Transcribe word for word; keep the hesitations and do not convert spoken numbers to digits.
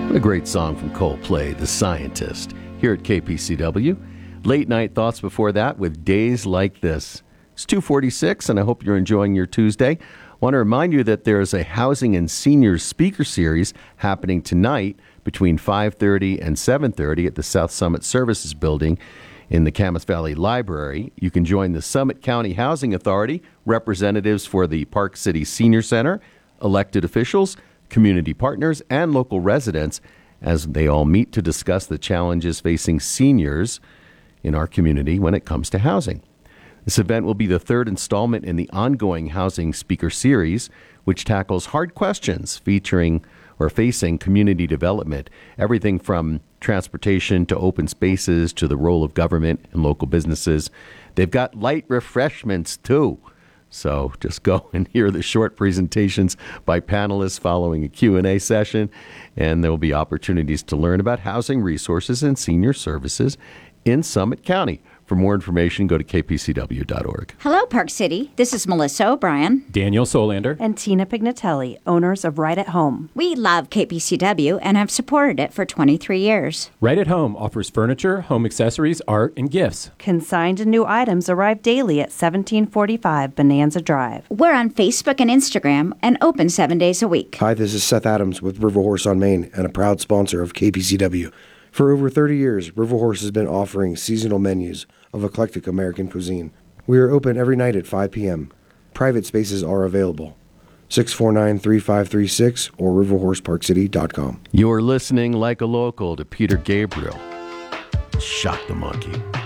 What a great song from Coldplay, The Scientist, here at K P C W. Late night thoughts before that with Days Like This. It's two forty-six, and I hope you're enjoying your Tuesday. I want to remind you that there's a Housing and Seniors Speaker Series happening tonight between five thirty and seven thirty at the South Summit Services Building in the Camas Valley Library. You can join the Summit County Housing Authority, representatives for the Park City Senior Center, elected officials, community partners, and local residents as they all meet to discuss the challenges facing seniors in our community when it comes to housing. This event will be the third installment in the ongoing Housing Speaker Series, which tackles hard questions featuring or facing community development, everything from transportation to open spaces to the role of government and local businesses. They've got light refreshments, too. So just go and hear the short presentations by panelists following a Q and A session, and there will be opportunities to learn about housing resources and senior services in Summit County. For more information, go to k p c w dot org. Hello, Park City. This is Melissa O'Brien. Daniel Solander. And Tina Pignatelli, owners of Right at Home. We love K P C W and have supported it for twenty-three years. Right at Home offers furniture, home accessories, art, and gifts. Consigned and new items arrive daily at seventeen forty-five Bonanza Drive. We're on Facebook and Instagram and open seven days a week. Hi, this is Seth Adams with River Horse on Main and a proud sponsor of K P C W. For over thirty years, River Horse has been offering seasonal menus of eclectic American cuisine. We are open every night at five p.m. Private spaces are available. six four nine, three five three six or river horse park city dot com. You're listening like a local to Peter Gabriel. Shock the Monkey.